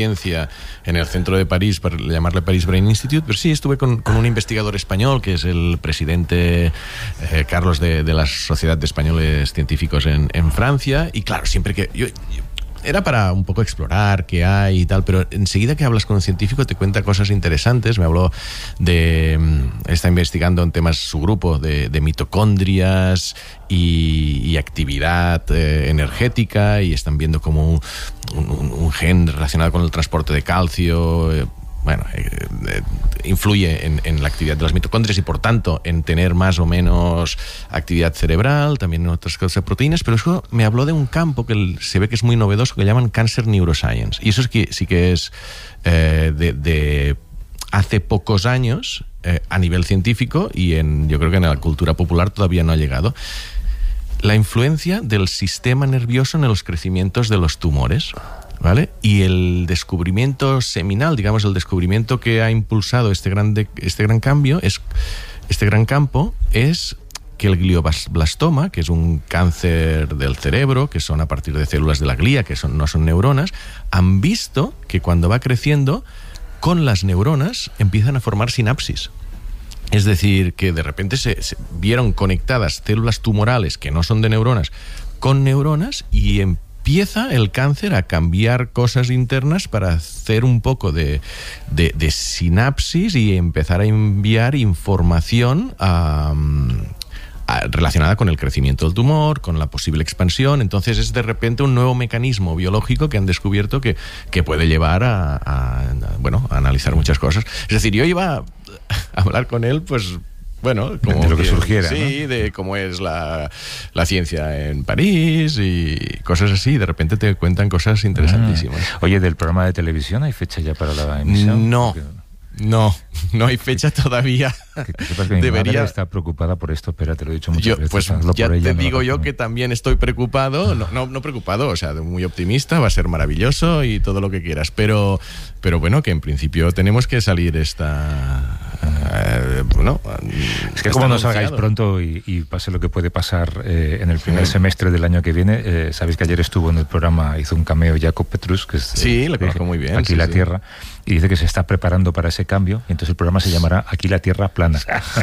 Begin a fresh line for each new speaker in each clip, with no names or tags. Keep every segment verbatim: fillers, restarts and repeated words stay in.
en el centro de París, para llamarle Paris Brain Institute, pero sí estuve con, con un investigador español que es el presidente eh, Carlos de, de la Sociedad de Españoles Científicos en, en Francia, y claro, siempre que yo, yo era para un poco explorar qué hay y tal, pero enseguida que hablas con un científico te cuenta cosas interesantes. Me habló de... está investigando en temas, su grupo, de, de mitocondrias y, y actividad eh, energética, y están viendo como un, un, un gen relacionado con el transporte de calcio... Eh, bueno, eh, eh, influye en, en la actividad de las mitocondrias y por tanto en tener más o menos actividad cerebral, también en otras cosas de proteínas, pero eso me habló de un campo que el, se ve que es muy novedoso, que llaman Cancer Neuroscience, y eso es que, sí que es eh, de, de hace pocos años eh, a nivel científico, y en, yo creo que en la cultura popular todavía no ha llegado. La influencia del sistema nervioso en los crecimientos de los tumores, ¿vale? Y el descubrimiento seminal, digamos, el descubrimiento que ha impulsado este gran, de, este gran cambio, es, este gran campo, es que el glioblastoma, que es un cáncer del cerebro, que son a partir de células de la glía, que son, no son neuronas, han visto que cuando va creciendo, con las neuronas empiezan a formar sinapsis. Es decir, que de repente se, se vieron conectadas células tumorales que no son de neuronas con neuronas, y empieza el cáncer a cambiar cosas internas para hacer un poco de, de, de sinapsis y empezar a enviar información a... relacionada con el crecimiento del tumor, con la posible expansión. Entonces es de repente un nuevo mecanismo biológico que han descubierto que, que puede llevar a, a, a, bueno, a analizar muchas cosas. Es decir, yo iba a hablar con él, pues, bueno, como
de lo que, que surgiera,
sí,
¿no?
De cómo es la, la ciencia en París y cosas así. De repente te cuentan cosas interesantísimas.
Ah. Oye, ¿del programa de televisión hay fecha ya para la emisión?
No.
Porque...
No, no hay fecha todavía.
Que, que sepas que mi
Debería...
madre está preocupada por esto, pero te lo he dicho muchas
yo,
veces.
Pues ya
por ella,
te
no
digo yo que también estoy preocupado, no, no, no preocupado, o sea, muy optimista, va a ser maravilloso y todo lo que quieras, pero, pero bueno, que en principio tenemos que salir esta... Eh, bueno,
es que como no salgáis pronto y, y pase lo que puede pasar eh, en el primer sí. semestre del año que viene, eh, sabéis que ayer estuvo en el programa, hizo un cameo Jacob Petrus, que es...
Sí,
eh,
le conozco muy bien.
Aquí
sí,
la
sí.
Tierra, y dice que se está preparando para ese cambio, y entonces el programa se llamará Aquí la Tierra plana.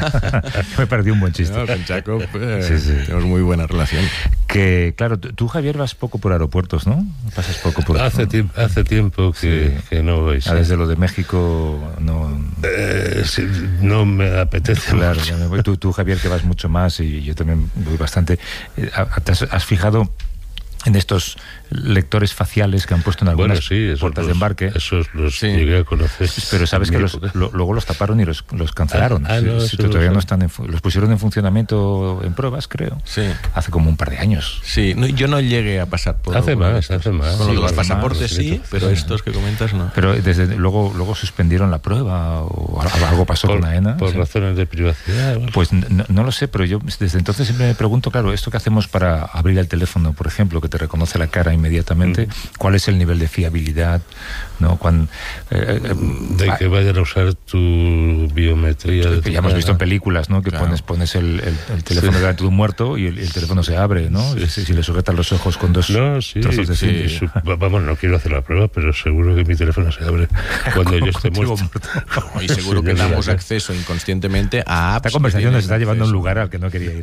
Me pareció un buen chiste.
No, con Jacob eh,
sí, sí.
tenemos muy buena relación.
Que, claro, tú, Javier, vas poco por aeropuertos, ¿no? Pasas poco por...
Hace,
¿no?
tiempo, hace tiempo que, sí. que no voy. Sí.
Ah, desde lo de México no...
Eh, sí, no me apetece.
Claro, ya me voy. Tú, tú, Javier, que vas mucho más, y yo también voy bastante. ¿Te has, has fijado en estos lectores faciales que han puesto en algunas
bueno, sí,
puertas
los,
de embarque?
Esos los
sí.
llegué a conocer.
Pero sabes que los, lo, luego los taparon y los, los cancelaron.
Ah, ah, no,
sí, sí, todavía no están en, los pusieron en funcionamiento en pruebas, creo.
Sí.
Hace como un par de años.
Sí, no, yo no llegué a pasar por...
Hace más, hace más.
Con
sí,
los
hace
pasaportes
más,
sí, pero
sí.
estos que comentas no.
Pero desde luego luego suspendieron la prueba o algo pasó
por,
con AENA.
Por
¿sí?
razones de privacidad. Bueno.
Pues no, no lo sé, pero yo desde entonces siempre me pregunto, claro, esto que hacemos para abrir el teléfono, por ejemplo, que te reconoce la cara inmediatamente, mm. ¿cuál es el nivel de fiabilidad? ¿No? Cuando, eh, eh,
de que vayan a usar tu biometría.
De que ya hemos visto en películas, ¿no? Que claro. pones pones el, el, el teléfono sí. delante de un muerto y el, el teléfono se abre, ¿no? Sí, si, si le sujetas los ojos con dos
no, sí,
trozos de
sí, su, vamos, no quiero hacer la prueba, pero seguro que mi teléfono se abre cuando yo esté muerto.
No, y seguro que damos acceso inconscientemente a apps.
Esta conversación nos está llevando a un lugar al que no quería ir.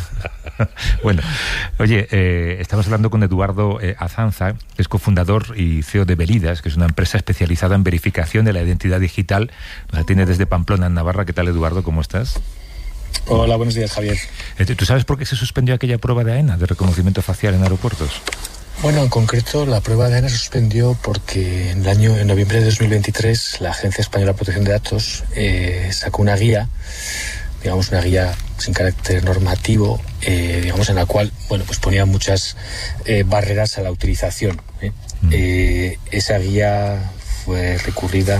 Bueno, oye, eh, estamos hablando con Eduardo eh, Azanza, que es cofundador y C E O de Veridas, que es una empresa especializada en verificación de la identidad digital. La tiene desde Pamplona, en Navarra. ¿Qué tal, Eduardo? ¿Cómo estás?
Hola, buenos días, Javier.
¿Tú sabes por qué se suspendió aquella prueba de AENA, de reconocimiento facial en aeropuertos?
Bueno, en concreto, la prueba de AENA se suspendió porque en el año, en noviembre de dos mil veintitrés, la Agencia Española de Protección de Datos eh, sacó una guía, digamos una guía sin carácter normativo, eh, digamos en la cual, bueno, pues ponía muchas eh, barreras a la utilización. ¿eh? Mm. Eh, esa guía fue recurrida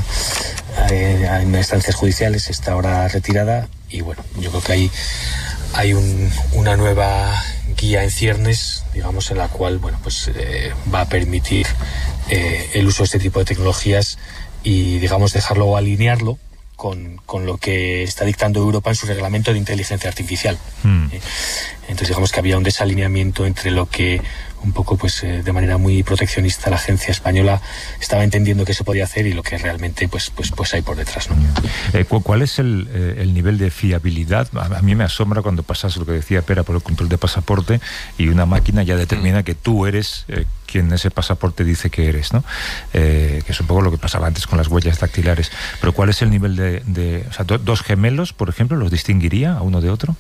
eh, en instancias judiciales, está ahora retirada y bueno, yo creo que hay, hay un, una nueva guía en ciernes, digamos, en la cual, bueno, pues eh, va a permitir eh, el uso de este tipo de tecnologías y, digamos, dejarlo o alinearlo Con, con lo que está dictando Europa en su reglamento de inteligencia artificial. Mm. Entonces digamos que había un desalineamiento entre lo que un poco pues eh, de manera muy proteccionista la agencia española estaba entendiendo qué se podía hacer y lo que realmente pues pues pues hay por detrás, ¿no?
Eh, ¿Cuál es el, eh, el nivel de fiabilidad? A mí me asombra cuando pasas lo que decía Pera por el control de pasaporte y una máquina ya determina que tú eres eh, quien ese pasaporte dice que eres, ¿no? Eh, que es un poco lo que pasaba antes con las huellas dactilares. Pero ¿cuál es el nivel de... de o sea, do, dos gemelos, por ejemplo, los distinguiría a uno de otro?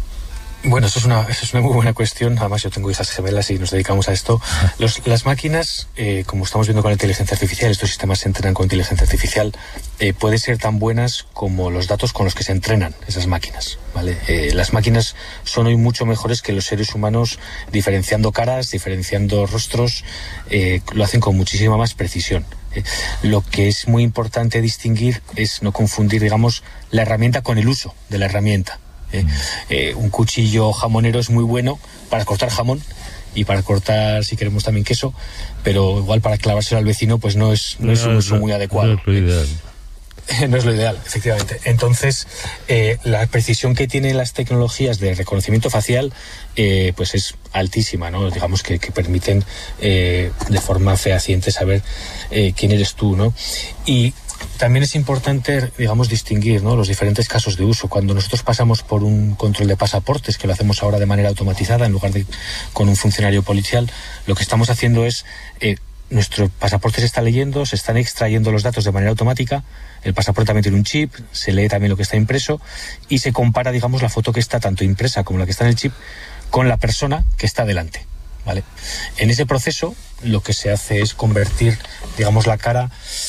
Bueno, eso es una, eso es una muy buena cuestión. Además, yo tengo hijas gemelas y nos dedicamos a esto. Los, las máquinas, eh, como estamos viendo con la inteligencia artificial, estos sistemas se entrenan con inteligencia artificial, eh, pueden ser tan buenas como los datos con los que se entrenan esas máquinas, ¿vale? Eh, las máquinas son hoy mucho mejores que los seres humanos diferenciando caras, diferenciando rostros, eh, lo hacen con muchísima más precisión. Eh, lo que es muy importante distinguir es no confundir, digamos, la herramienta con el uso de la herramienta. Eh, eh, un cuchillo jamonero es muy bueno para cortar jamón y para cortar, si queremos, también queso, pero igual para clavárselo al vecino pues no es, no, no es un uso muy adecuado.
No es lo ideal.
Eh, no es lo ideal, efectivamente. Entonces, eh, la precisión que tienen las tecnologías de reconocimiento facial eh, pues es altísima, ¿no? Digamos que, que permiten eh, de forma fehaciente saber eh, quién eres tú, ¿no? Y también es importante, digamos, distinguir, ¿no?, los diferentes casos de uso. Cuando nosotros pasamos por un control de pasaportes, que lo hacemos ahora de manera automatizada en lugar de con un funcionario policial, lo que estamos haciendo es, eh, nuestro pasaporte se está leyendo, se están extrayendo los datos de manera automática, el pasaporte también tiene un chip, se lee también lo que está impreso y se compara, digamos, la foto que está tanto impresa como la que está en el chip con la persona que está delante, ¿vale? En ese proceso lo que se hace es convertir, digamos, la cara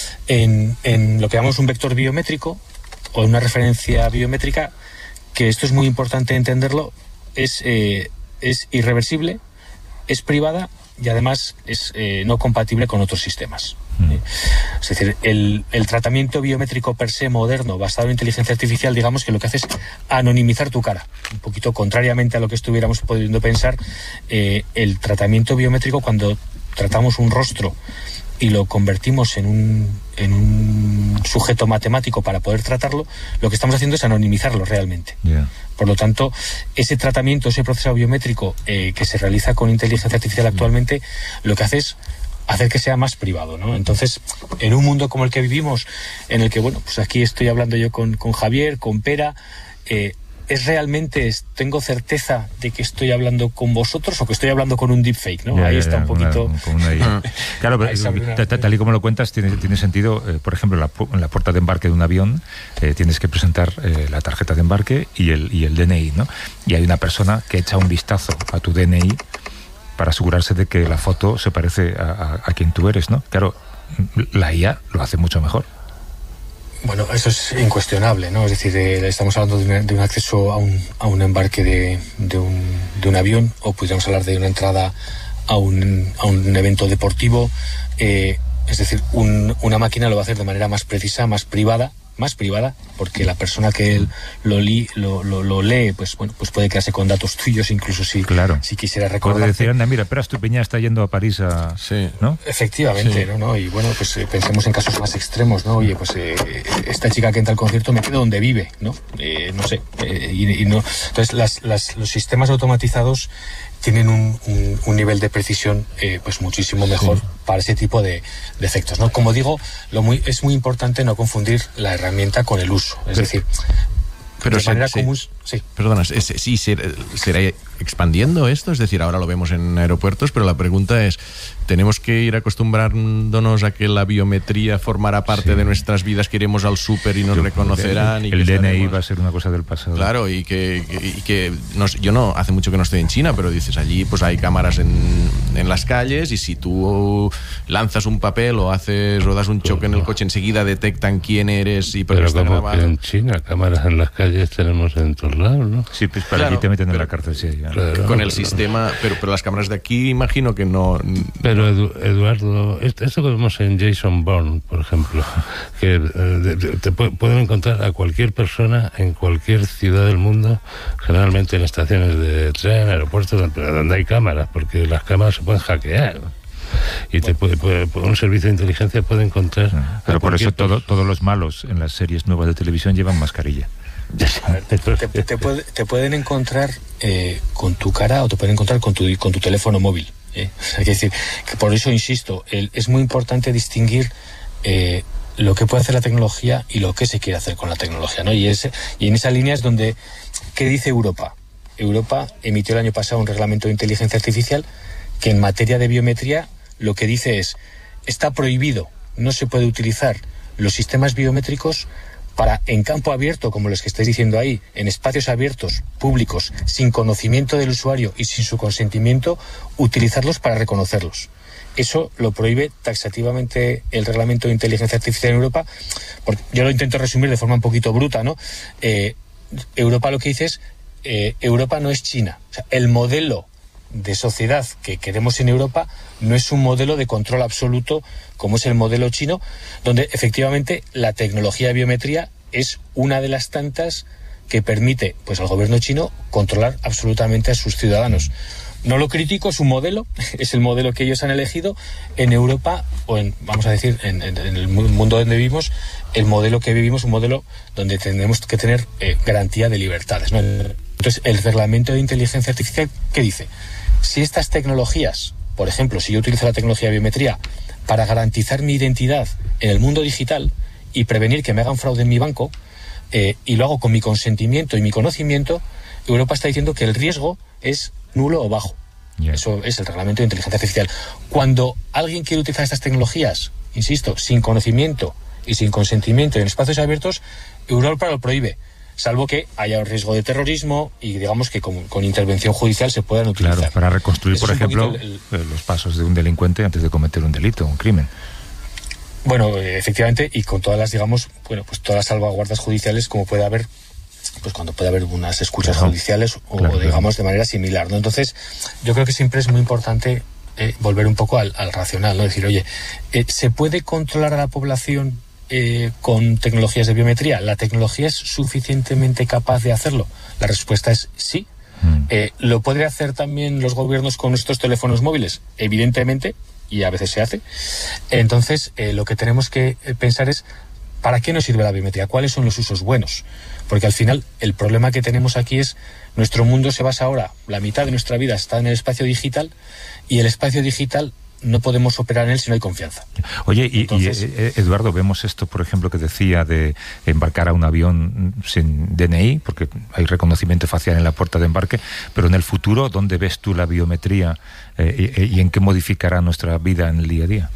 en, en lo que llamamos un vector biométrico o una referencia biométrica, que esto es muy importante entenderlo, es, eh, es irreversible, es privada y además es eh, no compatible con otros sistemas. Mm. ¿eh? Es decir, el, el tratamiento biométrico per se moderno, basado en inteligencia artificial, digamos que lo que hace es anonimizar tu cara. Un poquito contrariamente a lo que estuviéramos pudiendo pensar, eh, el tratamiento biométrico, cuando tratamos un rostro y lo convertimos en un, en un sujeto matemático para poder tratarlo, lo que estamos haciendo es anonimizarlo realmente. Yeah. Por lo tanto, ese tratamiento, ese proceso biométrico eh, que se realiza con inteligencia artificial actualmente, mm. lo que hace es hacer que sea más privado, ¿no? Entonces, en un mundo como el que vivimos, en el que, bueno, pues aquí estoy hablando yo con, con Javier, con Pera, eh, ¿es realmente, tengo certeza de que estoy hablando con vosotros o que estoy hablando con un deepfake, ¿no?
Ya,
ahí
ya,
está
ya, un poquito... Una, una claro, pero una... tal y como lo cuentas, tiene, tiene sentido. Eh, por ejemplo, la, en la puerta de embarque de un avión eh, tienes que presentar eh, la tarjeta de embarque y el, y el D N I, ¿no? Y hay una persona que echa un vistazo a tu D N I para asegurarse de que la foto se parece a, a, a quien tú eres, ¿no? Claro, la I A lo hace mucho mejor.
Bueno, eso es incuestionable, ¿no? Es decir, eh, estamos hablando de, una, de un acceso a un, a un embarque de, de, un, de un avión, o podríamos hablar de una entrada a un, a un evento deportivo. Eh, es decir, un, una máquina lo va a hacer de manera más precisa, más privada, más privada, porque la persona que él lo, li, lo, lo, lo lee, pues bueno, pues puede quedarse con datos tuyos, incluso si,
claro.
si quisiera recordar.
Puede decir, anda, mira, espera, Estupiñán está yendo a París a...
Sí.
¿no?
Efectivamente, sí. ¿no? ¿no? Y bueno, pues eh, pensemos en casos más extremos, ¿no? Oye, pues eh, esta chica que entra al concierto me quedo donde vive, ¿no? Eh, no sé. Eh, y, y no. Entonces, las, las, los sistemas automatizados tienen un, un, un nivel de precisión eh, pues muchísimo mejor, sí, para ese tipo de, de efectos, ¿no? Como digo, lo muy, es muy importante no confundir la herramienta con el uso. Es pero, decir,
pero
de
se,
manera
se,
común... Sí.
Perdona, ¿sí será expandiendo esto? Es decir, ahora lo vemos en aeropuertos, pero la pregunta es, ¿tenemos que ir acostumbrándonos a que la biometría formará parte sí. de nuestras vidas, que iremos al súper y nos yo, reconocerán?
El,
y
el
que
D N I
estaremos... va
a ser una cosa del pasado.
Claro, y que, que, y que no, yo no, hace mucho que no estoy en China, pero dices, allí pues hay cámaras en, en las calles, y si tú lanzas un papel o haces o das un choque pues en el coche, enseguida detectan quién eres y por
pero
está
como
grabado.
Que en China cámaras en las calles tenemos en todos lados, ¿no?
Sí, pues para claro, allí te meten en la cárcel, sí.
Claro,
con el
pero,
sistema, pero, pero las cámaras de aquí imagino que no...
Pero Edu, Eduardo, esto, esto que vemos en Jason Bourne, por ejemplo, que eh, te, te pueden encontrar a cualquier persona en cualquier ciudad del mundo, generalmente en estaciones de tren, aeropuertos, donde hay cámaras, porque las cámaras se pueden hackear. Y te puede, puede, un servicio de inteligencia puede encontrar...
Pero por eso todo, todos los malos en las series nuevas de televisión llevan mascarilla.
A ver, te, te, te, puede, te pueden encontrar eh, con tu cara, o te pueden encontrar con tu, con tu teléfono móvil. ¿eh? Hay que decir que por eso insisto, el, es muy importante distinguir eh, lo que puede hacer la tecnología y lo que se quiere hacer con la tecnología, ¿no? Y, es, y en esa línea es donde, ¿qué dice Europa? Europa emitió el año pasado un reglamento de inteligencia artificial que en materia de biometría lo que dice es, está prohibido, no se puede utilizar los sistemas biométricos para, en campo abierto, como los que estáis diciendo ahí, en espacios abiertos, públicos, sin conocimiento del usuario y sin su consentimiento, utilizarlos para reconocerlos. Eso lo prohíbe taxativamente el reglamento de inteligencia artificial en Europa, porque yo lo intento resumir de forma un poquito bruta, ¿no? Eh, Europa lo que dice es, eh, Europa no es China. O sea, el modelo de sociedad que queremos en Europa no es un modelo de control absoluto como es el modelo chino, donde efectivamente la tecnología de biometría es una de las tantas que permite pues al gobierno chino controlar absolutamente a sus ciudadanos. No lo critico, es un modelo, es el modelo que ellos han elegido. En Europa, o en, vamos a decir, en, en, en el mundo donde vivimos, el modelo que vivimos es un modelo donde tenemos que tener eh, garantía de libertades, ¿no? Entonces, el reglamento de inteligencia artificial, ¿qué dice? Si estas tecnologías, por ejemplo, si yo utilizo la tecnología de biometría para garantizar mi identidad en el mundo digital y prevenir que me hagan fraude en mi banco, eh, y lo hago con mi consentimiento y mi conocimiento, Europa está diciendo que el riesgo es nulo o bajo. Yeah. Eso es el reglamento de inteligencia artificial. Cuando alguien quiere utilizar estas tecnologías, insisto, sin conocimiento y sin consentimiento en espacios abiertos, Europa lo prohíbe, salvo que haya un riesgo de terrorismo y digamos que con, con intervención judicial se puedan utilizar.
Claro, para reconstruir, Eso por ejemplo, el, el... los pasos de un delincuente antes de cometer un delito, un crimen.
Bueno, efectivamente, y con todas las, digamos, bueno, pues todas las salvaguardas judiciales como puede haber, pues cuando puede haber unas escuchas claro. judiciales o, claro, digamos, claro. de manera similar, ¿no? Entonces, yo creo que siempre es muy importante eh, volver un poco al, al racional, ¿no? Decir, oye, eh, ¿se puede controlar a la población eh, con tecnologías de biometría? ¿La tecnología es suficientemente capaz de hacerlo? La respuesta es sí. Mm. Eh, ¿Lo pueden hacer también los gobiernos con nuestros teléfonos móviles? Evidentemente, y a veces se hace. Entonces, eh, lo que tenemos que pensar es, ¿para qué nos sirve la biometría? ¿Cuáles son los usos buenos? Porque al final el problema que tenemos aquí es nuestro mundo se basa ahora, la mitad de nuestra vida está en el espacio digital y el espacio digital no podemos operar en él si no hay confianza.
Oye, y,
Entonces,
y Eduardo, vemos esto, por ejemplo, que decía de embarcar a un avión sin D N I, porque hay reconocimiento facial en la puerta de embarque, pero en el futuro, ¿dónde ves tú la biometría eh, y, y en qué modificará nuestra vida en el día a día?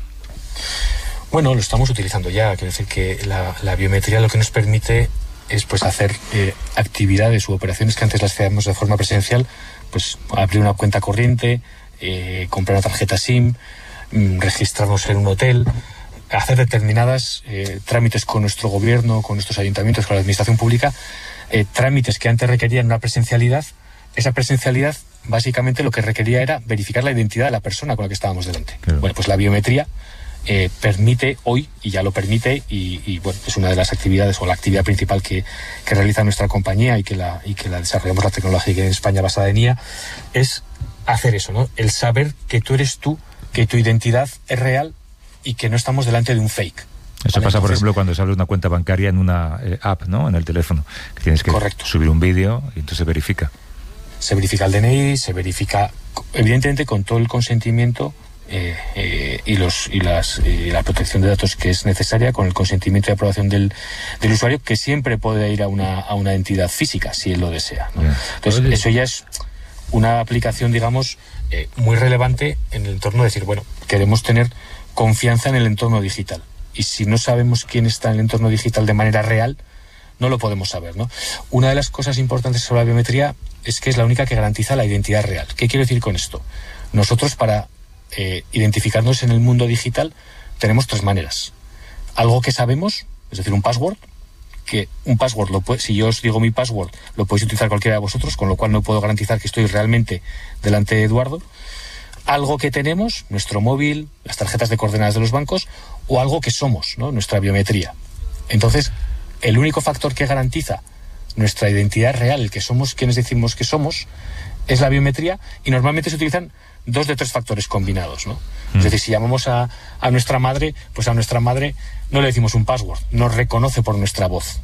Bueno, lo estamos utilizando ya. Quiero decir que la, la biometría lo que nos permite es pues hacer eh, actividades u operaciones que antes las hacíamos de forma presencial, pues abrir una cuenta corriente, eh, comprar una tarjeta SIM, mm, registrarnos en un hotel, hacer determinadas eh, trámites con nuestro gobierno, con nuestros ayuntamientos, con la administración pública, eh, trámites que antes requerían una presencialidad. Esa presencialidad básicamente lo que requería era verificar la identidad de la persona con la que estábamos delante. Claro. Bueno, pues la biometría Eh, permite hoy, y ya lo permite, y, y bueno, es una de las actividades o la actividad principal que, que realiza nuestra compañía y que la y que la desarrollamos la tecnología en España basada en I A, es hacer eso, ¿no? El saber que tú eres tú, que tu identidad es real y que no estamos delante de un fake.
Eso ¿vale? pasa, por Entonces, ejemplo, cuando se abre una cuenta bancaria en una eh, app, ¿no? En el teléfono, que tienes que
correcto.
subir un vídeo y entonces se verifica.
Se verifica el D N I, se verifica, evidentemente, con todo el consentimiento Eh, eh, y los y las y la protección de datos que es necesaria, con el consentimiento y aprobación del, del usuario, que siempre puede ir a una a una entidad física si él lo desea, ¿no? Yeah. Entonces Oye. eso ya es una aplicación, digamos, eh, muy relevante en el entorno de decir, bueno, queremos tener confianza en el entorno digital, y si no sabemos quién está en el entorno digital de manera real, no lo podemos saber, ¿no? Una de las cosas importantes sobre la biometría es que es la única que garantiza la identidad real. ¿Qué quiero decir con esto? Nosotros, para Eh, identificarnos en el mundo digital, tenemos tres maneras. Algo que sabemos, es decir, un password, que un password, lo puede, si yo os digo mi password, lo podéis utilizar cualquiera de vosotros, con lo cual no puedo garantizar que estoy realmente delante de Eduardo. Algo que tenemos, nuestro móvil, las tarjetas de coordenadas de los bancos, o algo que somos, ¿no? Nuestra biometría. Entonces, el único factor que garantiza nuestra identidad real, el que somos quienes decimos que somos, es la biometría, y normalmente se utilizan dos de tres factores combinados, ¿no? Mm. Es decir, si llamamos a, a nuestra madre, pues a nuestra madre no le decimos un password, nos reconoce por nuestra voz.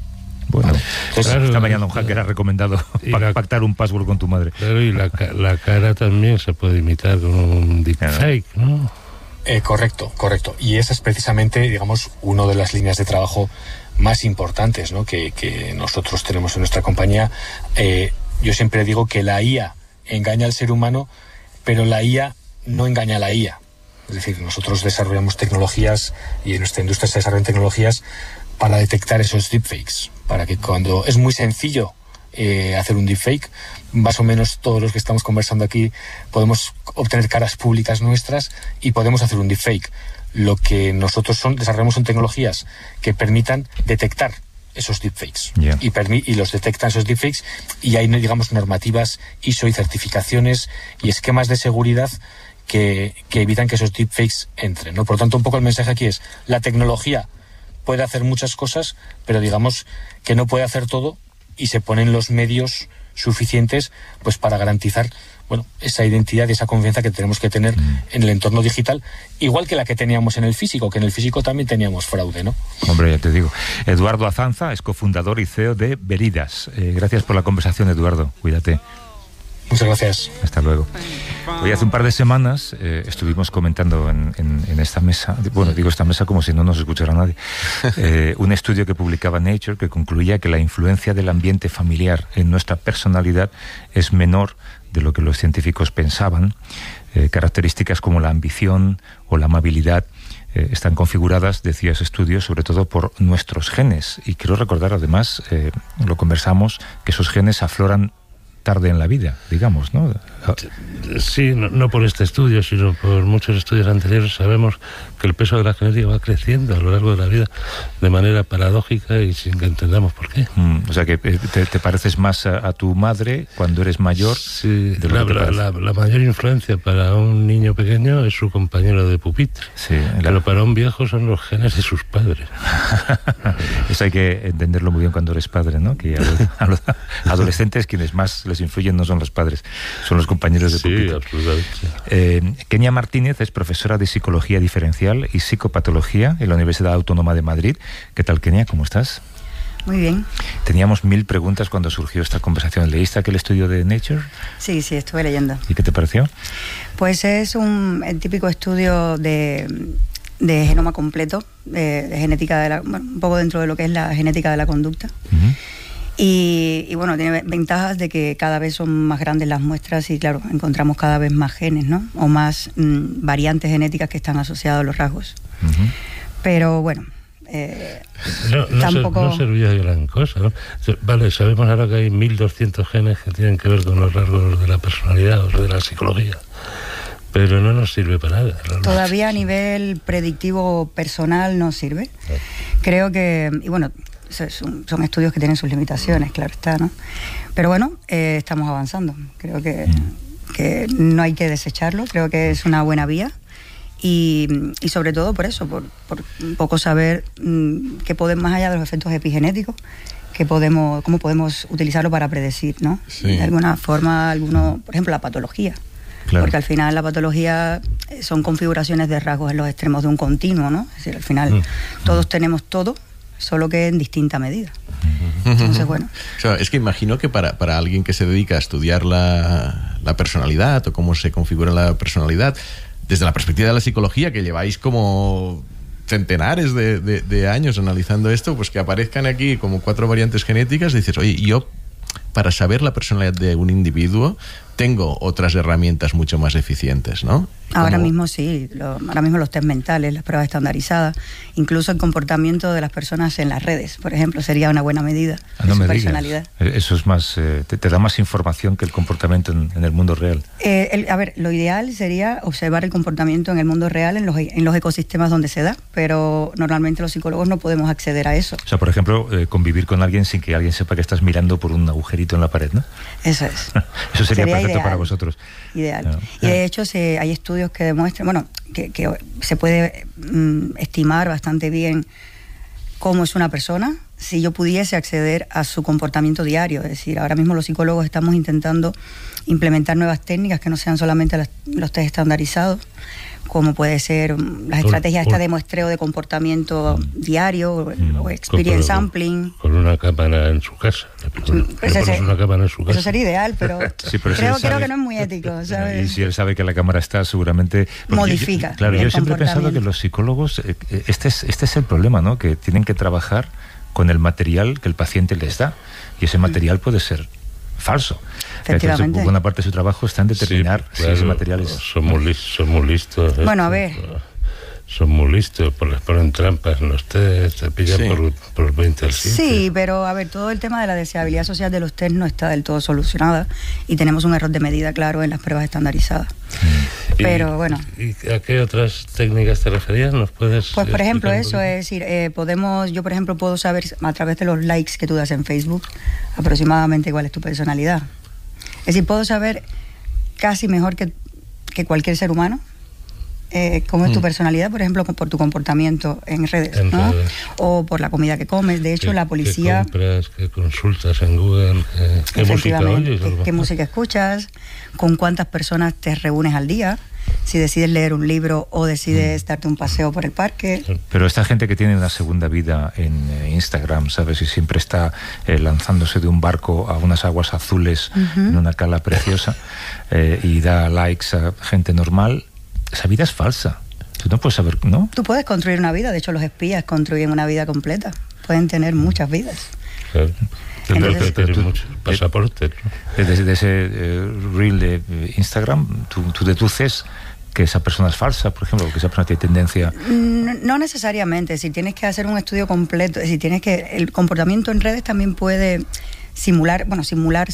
Bueno,
Entonces, claro,
esta mañana un hacker ha recomendado la, pactar un password con tu madre.
Claro, y la, la cara también se puede imitar con un deepfake, ¿no?
Eh, correcto, correcto. Y esa es precisamente, digamos, una de las líneas de trabajo más importantes, ¿no?, que, que nosotros tenemos en nuestra compañía. Eh, yo siempre digo que la I A engaña al ser humano, pero la I A no engaña a la I A. Es decir, nosotros desarrollamos tecnologías y en nuestra industria se desarrollan tecnologías para detectar esos deepfakes, para que cuando es muy sencillo eh, hacer un deepfake, más o menos todos los que estamos conversando aquí podemos obtener caras públicas nuestras y podemos hacer un deepfake. Lo que nosotros son, desarrollamos son tecnologías que permitan detectar esos deepfakes, yeah. y, permi- y los detectan esos deepfakes, y hay, digamos, normativas I S O y certificaciones y esquemas de seguridad que, que evitan que esos deepfakes entren, ¿no? Por lo tanto, un poco el mensaje aquí es: la tecnología puede hacer muchas cosas, pero digamos que no puede hacer todo, y se ponen los medios suficientes pues para garantizar, bueno, esa identidad y esa confianza que tenemos que tener mm. en el entorno digital, igual que la que teníamos en el físico, que en el físico también teníamos fraude, ¿no?
Hombre, ya te digo. Eduardo Azanza es cofundador y C E O de Veridas. Eh, gracias por la conversación, Eduardo. Cuídate.
Muchas gracias.
Hasta luego. Hoy hace un par de semanas eh, estuvimos comentando en, en, en esta mesa, bueno, digo esta mesa como si no nos escuchara nadie, eh, un estudio que publicaba Nature que concluía que la influencia del ambiente familiar en nuestra personalidad es menor de lo que los científicos pensaban. Eh, características como la ambición o la amabilidad eh, están configuradas, decía ese estudio, sobre todo por nuestros genes. Y quiero recordar, además, eh, lo conversamos, que esos genes afloran tarde en la vida, digamos, ¿no?
Sí, no, no por este estudio, sino por muchos estudios anteriores. Sabemos que el peso de la genética va creciendo a lo largo de la vida de manera paradójica y sin que entendamos por qué.
Mm, o sea que te, te pareces más a, a tu madre cuando eres mayor.
Sí, de lo la, que la, la, la mayor influencia para un niño pequeño es su compañero de pupitre. Sí, la... Pero para un viejo son los genes de sus padres.
Eso hay que entenderlo muy bien cuando eres padre, ¿no? Que a los, a los adolescentes quienes más les influyen no son los padres, son los compañeros de pupitre.
Sí, absolutamente.
Eh, Kenia Martínez es profesora de Psicología Diferencial y Psicopatología en la Universidad Autónoma de Madrid. ¿Qué tal, Kenia? ¿Cómo estás?
Muy bien.
Teníamos mil preguntas cuando surgió esta conversación. ¿Leíste aquel estudio de Nature?
Sí, sí, estuve leyendo.
¿Y qué te pareció?
Pues es un el típico estudio de, de genoma completo, de, de genética de la, bueno, un poco dentro de lo que es la genética de la conducta. Uh-huh. Y, y bueno, tiene ventajas de que cada vez son más grandes las muestras y claro, encontramos cada vez más genes, ¿no? O más mmm, variantes genéticas que están asociadas a los rasgos. Uh-huh. Pero bueno, eh,
no, no, tampoco... ser, no servía de gran cosa, ¿no? Vale, sabemos ahora que hay mil doscientos genes que tienen que ver con los rasgos de la personalidad o de la psicología, pero no nos sirve para nada. Realmente.
Todavía a nivel predictivo personal no sirve. Creo que, y bueno, son, son estudios que tienen sus limitaciones, claro está, ¿no? Pero bueno, eh, estamos avanzando. Creo que, que no hay que desecharlo, creo que es una buena vía. Y, y sobre todo por eso, por, por un poco saber mmm, qué podemos, más allá de los efectos epigenéticos, que podemos, cómo podemos utilizarlo para predecir, ¿no? Sí. De alguna forma, alguno, por ejemplo, la patología. Claro. Porque al final la patología son configuraciones de rasgos en los extremos de un continuo, ¿no? Es decir, al final mm. todos tenemos todo, solo que en distinta medida. Entonces, bueno.
O sea, es que imagino que para, para alguien que se dedica a estudiar la, la personalidad o cómo se configura la personalidad, desde la perspectiva de la psicología, que lleváis como centenares de, de, de años analizando esto, pues que aparezcan aquí como cuatro variantes genéticas, y dices, oye, yo para saber la personalidad de un individuo tengo otras herramientas mucho más eficientes, ¿no?
Ahora mismo sí, lo, ahora mismo los test mentales, las pruebas estandarizadas, incluso el comportamiento de las personas en las redes, por ejemplo, sería una buena medida
ah, no
de
me
su personalidad.
Digas. Eso es más, eh, te, te da más información que el comportamiento en, en el mundo real.
Eh, el, a ver, lo ideal sería observar el comportamiento en el mundo real, en los, en los ecosistemas donde se da, pero normalmente los psicólogos no podemos acceder a eso.
O sea, por ejemplo, eh, convivir con alguien sin que alguien sepa que estás mirando por un agujerito en la pared, ¿no?
Eso es.
Eso sería, sería perfecto
ideal,
para vosotros.
Ideal. No. Y de hecho se, hay estudios que demuestran, bueno, que, que se puede mm, estimar bastante bien cómo es una persona si yo pudiese acceder a su comportamiento diario. Es decir, ahora mismo los psicólogos estamos intentando implementar nuevas técnicas que no sean solamente las, los test estandarizados, como puede ser las estrategias esta de muestreo de comportamiento diario mm. o experience con, sampling.
Con una cámara en su casa.
Pues ese, una cámara en su casa. Eso sería ideal, pero, sí, pero creo, si creo que no es muy ético, ¿sabes?
Y si él sabe que la cámara está, seguramente...
Modifica.
Yo, claro, yo siempre he pensado que los psicólogos, este es, este es el problema, ¿no? Que tienen que trabajar con el material que el paciente les da. Y ese material puede ser falso.
Efectivamente.
Entonces, buena parte de su trabajo está en determinar sí, claro, si ese material es...
Son muy listos. Son muy listos
bueno, a ver...
Son muy listos, les ponen trampas en los test, te pillan sí. por, por veinte al siete.
Sí, pero a ver, todo el tema de la deseabilidad social de los test no está del todo solucionada y tenemos un error de medida claro en las pruebas estandarizadas. Mm. Pero
¿Y,
bueno.
¿Y a qué otras técnicas te referías? ¿Nos puedes
Pues por ejemplo eso, es decir, eh, podemos, yo por ejemplo puedo saber a través de los likes que tú das en Facebook aproximadamente cuál es tu personalidad. Es decir, puedo saber casi mejor que, que cualquier ser humano Eh, cómo es tu personalidad, por ejemplo, por tu comportamiento en redes, en ¿no? redes. O por la comida que comes. De hecho,
¿Qué,
la policía...
¿Qué compras? ¿Qué consultas en Google? ¿Qué, qué música oyes?
¿Qué, qué música escuchas? ¿Con cuántas personas te reúnes al día? Si decides leer un libro o decides mm. darte un paseo por el parque.
Pero esta gente que tiene una segunda vida en eh, Instagram, ¿sabes? Y siempre está eh, lanzándose de un barco a unas aguas azules uh-huh. en una cala preciosa eh, y da likes a gente normal. Esa vida es falsa. Tú no puedes saber, ¿no?
Tú puedes construir una vida. De hecho, los espías construyen una vida completa. Pueden tener muchas vidas.
Claro. Tendrás que tener muchos pasaportes, ¿no?
Desde, desde ese eh, reel de Instagram, tú, tú deduces que esa persona es falsa, por ejemplo, que esa persona tiene tendencia...
No, no necesariamente. Si tienes que hacer un estudio completo, si tienes que... El comportamiento en redes también puede simular... Bueno, simular...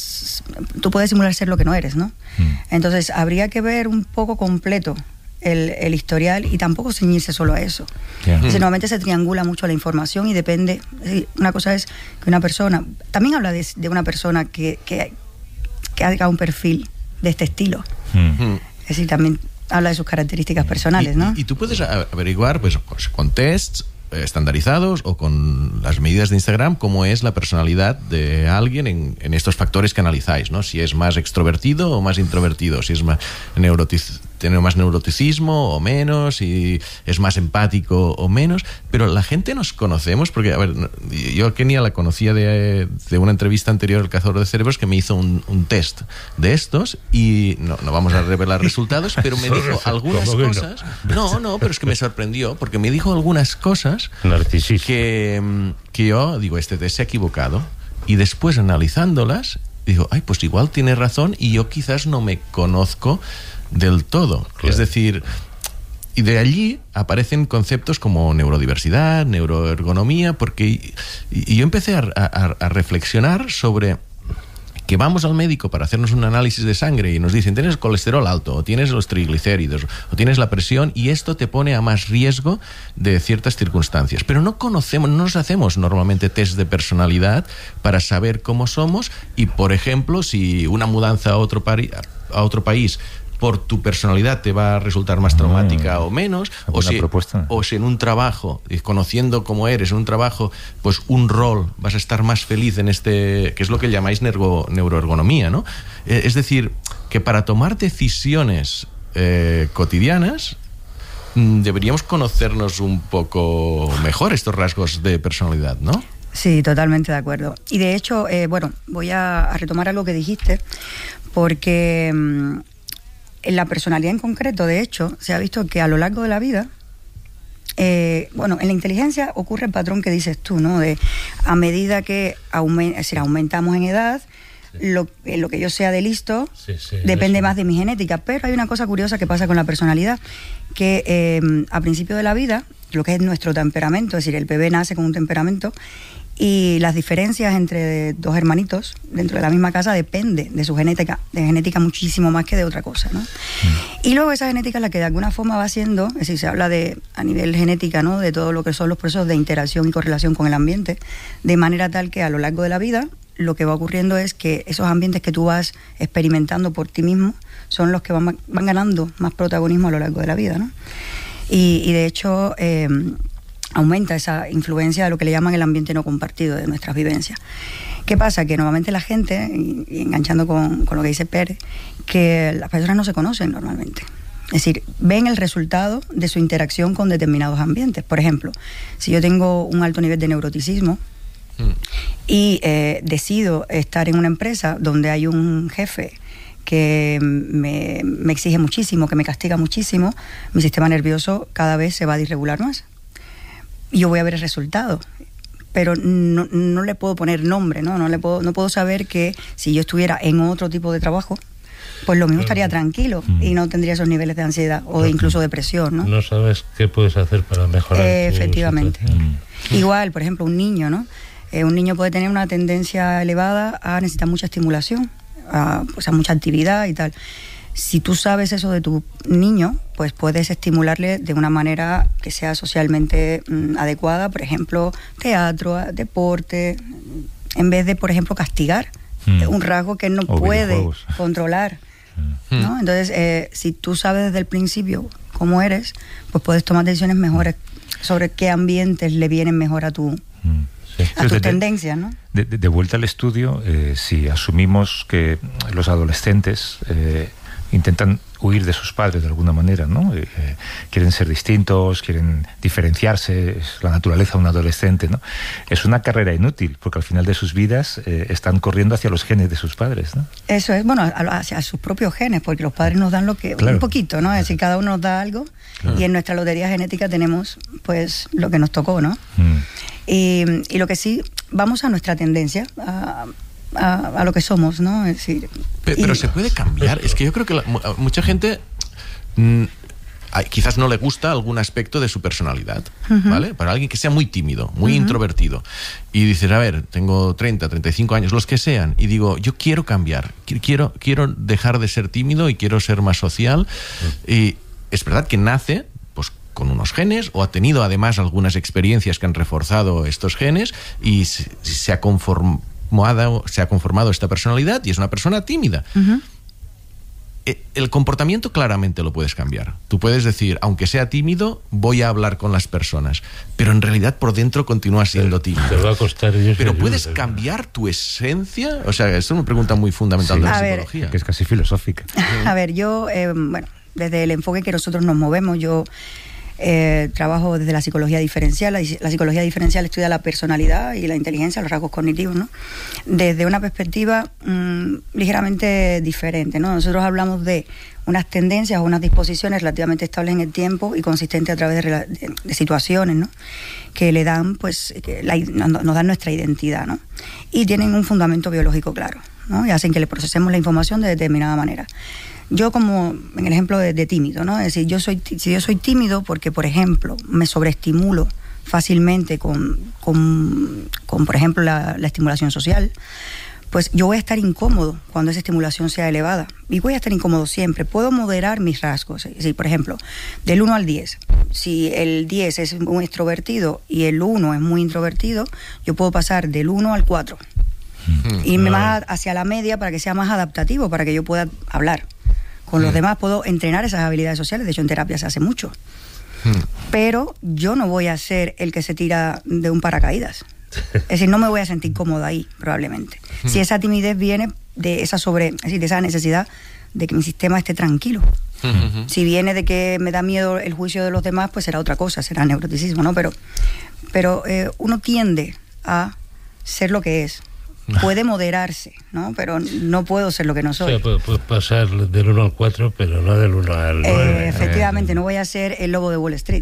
Tú puedes simular ser lo que no eres, ¿no? Mm. Entonces, habría que ver un poco completo el, el historial y tampoco ceñirse solo a eso. Yeah. Entonces, mm. normalmente se triangula mucho la información y depende... Es decir, una cosa es que una persona... También habla de, de una persona que, que, que haga un perfil de este estilo. Mm. Es decir, también habla de sus características personales, ¿no?
Y, y tú puedes averiguar, pues, con tests estandarizados o con las medidas de Instagram cómo es la personalidad de alguien en, en estos factores que analizáis, ¿no? Si es más extrovertido o más introvertido, si es más neurotic, tiene más neuroticismo o menos, si es más empático o menos, pero la gente nos conocemos porque, a ver, yo a Kenia la conocía de, de una entrevista anterior, El Cazador de Cerebros, que me hizo un, un test de estos y no, no vamos a revelar resultados, pero me dijo algunas cosas. No, no, pero es que me sorprendió porque me dijo algunas cosas que, que yo digo, este test se ha equivocado, y después analizándolas digo, ay, pues igual tiene razón y yo quizás no me conozco del todo. Claro. Es decir, y de allí aparecen conceptos como neurodiversidad, neuroergonomía, porque y, y yo empecé a, a, a reflexionar sobre que vamos al médico para hacernos un análisis de sangre y nos dicen tienes el colesterol alto, o tienes los triglicéridos, o tienes la presión, y esto te pone a más riesgo de ciertas circunstancias. Pero no conocemos, no nos hacemos normalmente test de personalidad para saber cómo somos y, por ejemplo, si una mudanza a otro, pari- a otro país por tu personalidad te va a resultar más traumática mm, o menos, o si, o si en un trabajo, conociendo cómo eres, en un trabajo, pues un rol, vas a estar más feliz en este, que es lo que llamáis neuro, neuroergonomía, ¿no? Eh, es decir, que para tomar decisiones eh, cotidianas mm, deberíamos conocernos un poco mejor estos rasgos de personalidad, ¿no?
Sí, totalmente de acuerdo. Y de hecho, eh, bueno, voy a, a retomar algo que dijiste, porque... Mm, en la personalidad en concreto, de hecho, se ha visto que a lo largo de la vida, eh, bueno, en la inteligencia ocurre el patrón que dices tú, ¿no? De a medida que aument- es decir, aumentamos en edad, sí. lo, eh, lo que yo sea de listo sí, sí, depende eso. más de mi genética. Pero hay una cosa curiosa que pasa con la personalidad, que eh, a principio de la vida, lo que es nuestro temperamento, es decir, el bebé nace con un temperamento, y las diferencias entre dos hermanitos dentro de la misma casa depende de su genética, de genética muchísimo más que de otra cosa, ¿no? Mm. Y luego esa genética es la que de alguna forma va haciendo, es decir, se habla de a nivel genética, ¿no? De todo lo que son los procesos de interacción y correlación con el ambiente, de manera tal que a lo largo de la vida lo que va ocurriendo es que esos ambientes que tú vas experimentando por ti mismo son los que van, van ganando más protagonismo a lo largo de la vida, ¿no? Y, y de hecho... Eh, aumenta esa influencia de lo que le llaman el ambiente no compartido de nuestras vivencias. ¿Qué pasa? Que normalmente la gente, y, y enganchando con, con lo que dice Pérez, que las personas no se conocen normalmente. Es decir, ven el resultado de su interacción con determinados ambientes. Por ejemplo, si yo tengo un alto nivel de neuroticismo mm. y eh, decido estar en una empresa donde hay un jefe que me, me exige muchísimo, que me castiga muchísimo, mi sistema nervioso cada vez se va a disregular más. Y yo voy a ver el resultado. Pero no, no le puedo poner nombre, ¿no? No le puedo, no puedo saber que si yo estuviera en otro tipo de trabajo, pues lo mismo estaría tranquilo mm. y no tendría esos niveles de ansiedad o de incluso depresión, ¿no?
No sabes qué puedes hacer para mejorar.
Eh, efectivamente. Mm. Igual, por ejemplo, un niño, ¿no? Eh, un niño puede tener una tendencia elevada a necesitar mucha estimulación, a, pues a mucha actividad y tal. Si tú sabes eso de tu niño, pues puedes estimularle de una manera que sea socialmente mm, adecuada, por ejemplo, teatro, deporte, en vez de, por ejemplo, castigar mm. un rasgo que él no o puede controlar, mm. ¿no? Entonces, eh, si tú sabes desde el principio cómo eres, pues puedes tomar decisiones mejores sobre qué ambientes le vienen mejor a tu... Mm. Sí. A tus tendencias, ¿no?
De, de, de vuelta al estudio, eh, si asumimos que los adolescentes eh, intentan huir de sus padres de alguna manera, ¿no? Eh, quieren ser distintos, quieren diferenciarse, es la naturaleza de un adolescente, ¿no? Es una carrera inútil, porque al final de sus vidas eh, están corriendo hacia los genes de sus padres, ¿no?
Eso es, bueno, hacia sus propios genes, porque los padres nos dan lo que, claro. un poquito, ¿no? Es decir, cada uno nos da algo, claro. y en nuestra lotería genética tenemos, pues, lo que nos tocó, ¿no? Mm. Y, y lo que sí, vamos a nuestra tendencia, a... A, a lo que somos, ¿no? Es decir,
pero, pero se puede cambiar. Es que yo creo que la, mucha gente mmm, quizás no le gusta algún aspecto de su personalidad, uh-huh. ¿vale? Para alguien que sea muy tímido, muy uh-huh. introvertido, y dices, a ver, tengo treinta, treinta y cinco años, los que sean, y digo, yo quiero cambiar, quiero, quiero dejar de ser tímido y quiero ser más social, uh-huh. y es verdad que nace pues con unos genes, o ha tenido además algunas experiencias que han reforzado estos genes, y se, se ha conformado se ha conformado esta personalidad y es una persona tímida. Uh-huh. El comportamiento claramente lo puedes cambiar. Tú puedes decir, aunque sea tímido, voy a hablar con las personas, pero en realidad por dentro continúas siendo tímido.
Te va a costar.
Pero puedes cambiar tu esencia. O sea, esto es una pregunta muy fundamental sí, de la psicología.
Ver, que es casi filosófica.
A ver, yo, eh, bueno, desde el enfoque que nosotros nos movemos, yo Eh, trabajo desde la psicología diferencial. La, la psicología diferencial estudia la personalidad y la inteligencia, los rasgos cognitivos, ¿no? Desde una perspectiva mmm, ligeramente diferente, ¿no? Nosotros hablamos de unas tendencias o unas disposiciones relativamente estables en el tiempo y consistentes a través de, de, de situaciones, ¿no? Que le dan, pues, que la, nos, nos dan nuestra identidad, ¿no? Y tienen un fundamento biológico claro, ¿no? Y hacen que le procesemos la información de determinada manera. Yo, como en el ejemplo de, de tímido, ¿no? Es decir, yo soy, si yo soy tímido porque, por ejemplo, me sobreestimulo fácilmente con, con, con por ejemplo, la, la estimulación social, pues yo voy a estar incómodo cuando esa estimulación sea elevada. Y voy a estar incómodo siempre. Puedo moderar mis rasgos. Es decir, por ejemplo, del uno al diez. Si el diez es muy extrovertido y el uno es muy introvertido, yo puedo pasar del uno al cuatro. Mm, irme claro. más hacia la media para que sea más adaptativo, para que yo pueda hablar. Con los mm. demás puedo entrenar esas habilidades sociales. De hecho, en terapia se hace mucho. Mm. Pero yo no voy a ser el que se tira de un paracaídas. Es decir, no me voy a sentir cómoda ahí, probablemente. Mm. Si esa timidez viene de esa sobre, es decir, de esa necesidad de que mi sistema esté tranquilo. Mm-hmm. Si viene de que me da miedo el juicio de los demás, pues será otra cosa, será neuroticismo, ¿no? Pero, pero eh, uno tiende a ser lo que es. Puede moderarse, ¿no? Pero no puedo ser lo que no soy.
O sea, puedes puede pasar del uno al cuatro, pero no del uno al nueve.
Eh, efectivamente, eh. no voy a ser el lobo de Wall Street.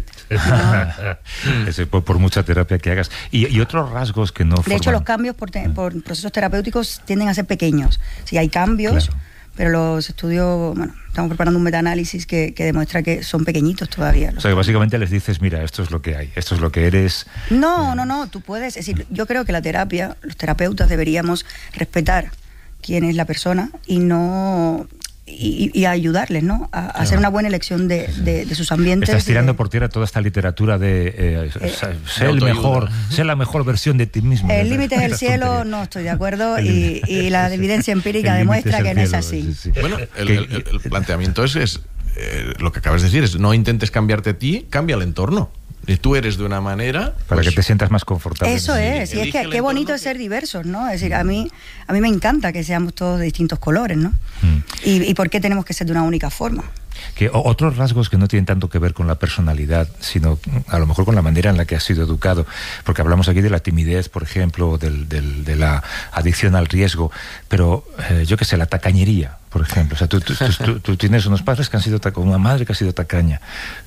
¿No?
Eso por, por mucha terapia que hagas. Y, y otros rasgos que no
De
forman...
hecho, los cambios por, te, por procesos terapéuticos tienden a ser pequeños. Si hay cambios... Claro. Pero los estudios, bueno, estamos preparando un metaanálisis que, que demuestra que son pequeñitos todavía.
O sea, que básicamente les dices, mira, esto es lo que hay, esto es lo que eres.
No, eh... no, no, tú puedes, es decir, yo creo que la terapia, los terapeutas deberíamos respetar quién es la persona y no... Y, y ayudarles, ¿no? A, a claro. hacer una buena elección de, de, de sus ambientes.
Estás tirando
de,
por tierra toda esta literatura de eh, eh, ser el mejor, ser la mejor versión de ti mismo.
El límite es el cielo, no estoy de acuerdo, y, y la evidencia empírica demuestra que no es así.
Sí, sí. Bueno, el, el, el planteamiento es, es eh, lo que acabas de decir, es no intentes cambiarte a ti, cambia el entorno. tú eres de una manera...
Para
pues,
que te sientas más confortable.
Eso es, y es que qué bonito es ser diversos, ¿no? Es decir, a mí, a mí me encanta que seamos todos de distintos colores, ¿no? Mm. Y, y por qué tenemos que ser de una única forma.
Que otros rasgos que no tienen tanto que ver con la personalidad, sino a lo mejor con la manera en la que has sido educado, porque hablamos aquí de la timidez, por ejemplo, del, del, de la adicción al riesgo, pero eh, yo qué sé, la tacañería, por ejemplo. O sea, tú, tú, tú, tú tienes unos padres que han sido tacaños, una madre que ha sido tacaña.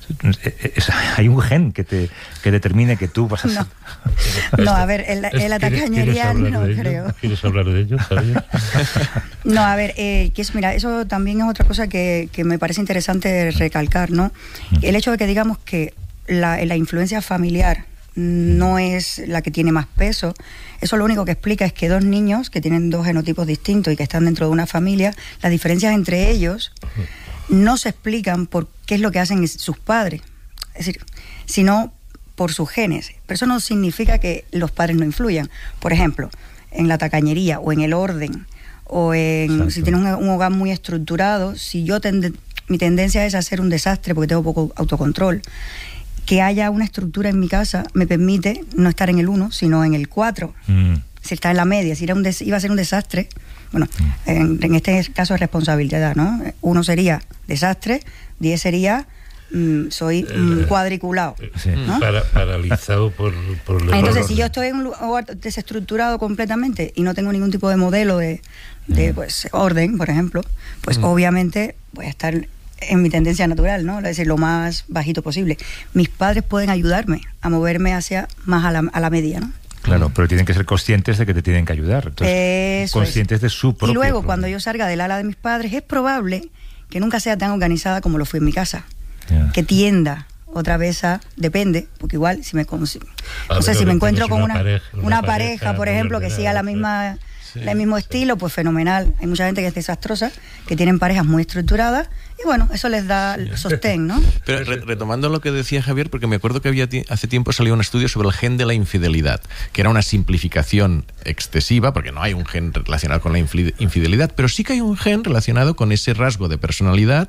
Es, hay un gen que te que determine que tú vas a ser...
No, no a ver, en la, en la tacañería no creo.
¿Quieres hablar de ello, Javier?
No, a ver, eh, que es, mira, eso también es otra cosa que, que me parece interesante recalcar, ¿no? El hecho de que digamos que la, la influencia familiar no es la que tiene más peso, eso lo único que explica es que dos niños que tienen dos genotipos distintos y que están dentro de una familia, las diferencias entre ellos no se explican por qué es lo que hacen sus padres, es decir, sino por sus genes. Pero eso no significa que los padres no influyan. Por ejemplo, en la tacañería o en el orden, o en Exacto. si tienes un, un hogar muy estructurado, si yo tende, mi tendencia es a hacer un desastre porque tengo poco autocontrol, que haya una estructura en mi casa me permite no estar en el uno, sino en el cuatro. Mm. Si está en la media, si era un des, iba a ser un desastre, bueno, mm. en, en este caso es responsabilidad, ¿no? Uno sería desastre, diez sería mm, soy mm, cuadriculado.
Sí. ¿No? Para, paralizado por, por el
Entonces, si yo estoy en un lugar desestructurado completamente y no tengo ningún tipo de modelo de, de pues, orden, por ejemplo, pues mm. obviamente voy a estar en mi tendencia natural, ¿no? Es decir, lo más bajito posible. Mis padres pueden ayudarme a moverme hacia más a la, a la media, ¿no?
Claro, pero tienen que ser conscientes de que te tienen que ayudar. Entonces,
Eso
conscientes
es.
de su propio
Y luego,
problema.
cuando yo salga del ala de mis padres, es probable que nunca sea tan organizada como lo fue en mi casa. Yeah. Que tienda otra vez a... Depende, porque igual, si me... No sé, si me encuentro con una, una pareja, una una pareja, pareja por ejemplo, que siga la misma... Sí, el mismo sí. estilo, pues fenomenal. Hay mucha gente que es desastrosa, que tienen parejas muy estructuradas y bueno, eso les da sostén, ¿no?
Pero re retomando lo que decía Javier, porque me acuerdo que había hace tiempo salió un estudio sobre el gen de la infidelidad, que era una simplificación excesiva, porque no hay un gen relacionado con la infidelidad, pero sí que hay un gen relacionado con ese rasgo de personalidad,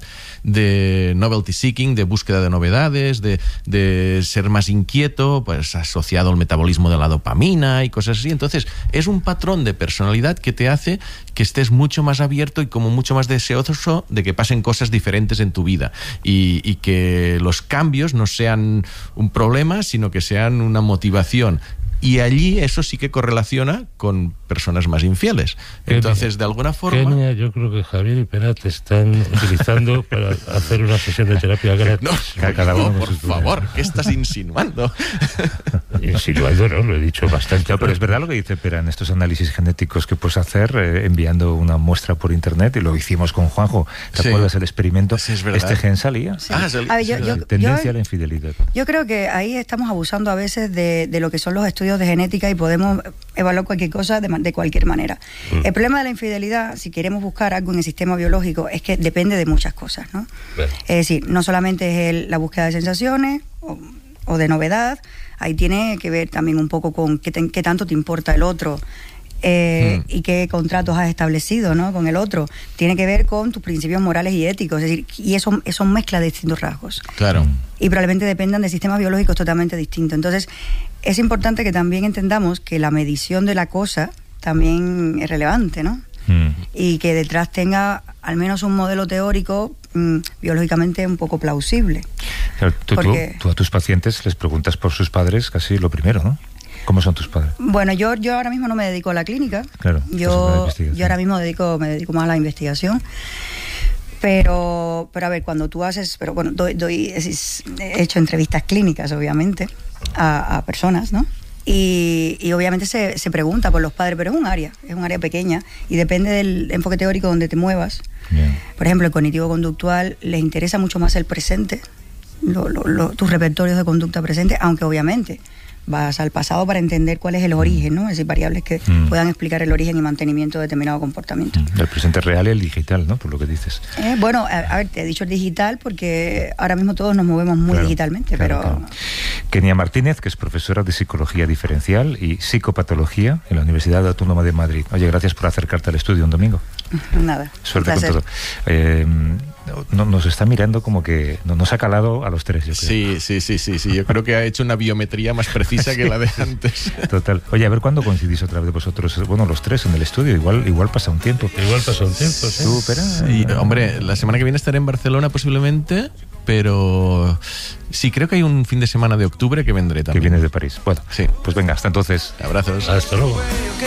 de novelty seeking, de búsqueda de novedades, de, de ser más inquieto, pues asociado al metabolismo de la dopamina y cosas así. Entonces, es un patrón de personalidad que te hace que estés mucho más abierto y como mucho más deseoso de que pasen cosas diferentes en tu vida y, y que los cambios no sean un problema, sino que sean una motivación. Y allí eso sí que correlaciona con personas más infieles. Entonces, de alguna forma...
Kenia, yo creo que Javier y Pera te están utilizando para hacer una sesión de terapia gratis.
No, cada uno no por favor, ¿qué estás insinuando?
Insinuando, no, lo he dicho bastante.
No, pero es verdad lo que dice Pera en estos análisis genéticos que puedes hacer eh, enviando una muestra por internet, y lo hicimos con Juanjo. ¿Te sí. acuerdas el experimento?
Sí, es
este gen salía.
Sí. Ah, salía.
A ver, yo, yo,
tendencia
yo,
a la infidelidad.
Yo creo que ahí estamos abusando a veces de, de lo que son los estudios de genética y podemos evaluar cualquier cosa de, de cualquier manera. Mm. El problema de la infidelidad, si queremos buscar algo en el sistema biológico, es que depende de muchas cosas, ¿no? Bueno. Es decir, no solamente es el, la búsqueda de sensaciones o, o de novedad, ahí tiene que ver también un poco con qué, te, qué tanto te importa el otro. Eh, mm. y qué contratos has establecido, ¿no? Con el otro. Tiene que ver con tus principios morales y éticos, es decir, y eso, eso mezcla de distintos rasgos.
Claro.
Y probablemente dependan de sistemas biológicos totalmente distintos. Entonces, es importante que también entendamos que la medición de la cosa también es relevante, ¿no? Mm. Y que detrás tenga al menos un modelo teórico mmm, biológicamente un poco plausible.
Claro, tú, Porque... tú, tú a tus pacientes les preguntas por sus padres casi lo primero, ¿no? ¿Cómo son tus padres?
Bueno, yo, yo ahora mismo no me dedico a la clínica.
Claro.
Yo, yo ahora mismo dedico, me dedico más a la investigación. Pero, pero a ver, cuando tú haces, pero bueno, doy, doy he hecho entrevistas clínicas, obviamente, a, a personas, ¿no? Y, y obviamente se, se pregunta por los padres, pero es un área, es un área pequeña y depende del enfoque teórico donde te muevas. Yeah. Por ejemplo, el cognitivo-conductual les interesa mucho más el presente, lo, lo, lo, tus repertorios de conducta presente, aunque obviamente vas al pasado para entender cuál es el origen, ¿no? Es decir, variables que mm. puedan explicar el origen y mantenimiento de determinado comportamiento.
Mm. El presente real y el digital, ¿no? Por lo que dices.
Eh, bueno, a, a ver, te he dicho el digital porque ahora mismo todos nos movemos muy claro, digitalmente, claro, pero... Claro.
Kenia Martínez, que es profesora de Psicología Diferencial y Psicopatología en la Universidad Autónoma de Madrid. Oye, gracias por acercarte al estudio un domingo.
Nada.
Suerte con todo. Eh, no, nos está mirando como que no, nos ha calado a los tres, yo creo.
Sí, sí, sí, sí, sí. Yo creo que ha hecho una biometría más precisa que la de antes.
Total. Oye, a ver cuándo coincidís otra vez vosotros, bueno, los tres en el estudio. Igual, igual pasa un tiempo.
Igual pasa un tiempo, sí.
Tú, espera.
Sí, hombre, la semana que viene estaré en Barcelona posiblemente, pero sí, creo que hay un fin de semana de octubre que vendré también.
Que vienes de París. Bueno,
sí.
Pues venga, hasta entonces.
Abrazos.
Hasta luego.